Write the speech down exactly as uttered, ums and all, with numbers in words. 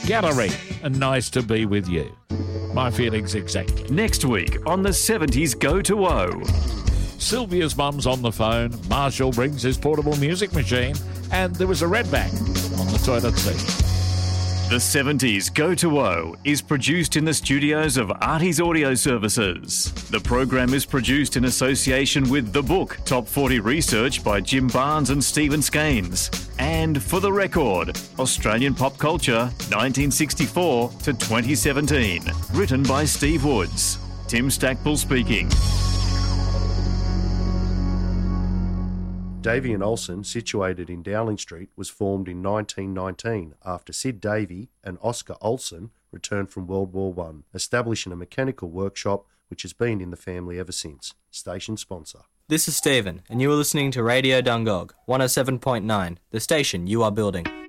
Gallery, and nice to be with you. My feelings exactly. Next week on the seventies Go to O. Sylvia's mum's on the phone, Marshall brings his portable music machine, and there was a redback on the toilet seat. The seventies Go to O is produced in the studios of Artie's Audio Services. The program is produced in association with The Book, Top forty Research by Jim Barnes and Stephen Scaines. And For the Record, Australian Pop Culture, nineteen sixty-four to twenty seventeen. Written by Steve Woods. Tim Stackpole speaking. Davey and Olsen, situated in Dowling Street, was formed in nineteen nineteen after Sid Davey and Oscar Olsen returned from World War One, establishing a mechanical workshop which has been in the family ever since. Station sponsor. This is Stephen, and you are listening to Radio Dungog, one oh seven point nine, the station you are building.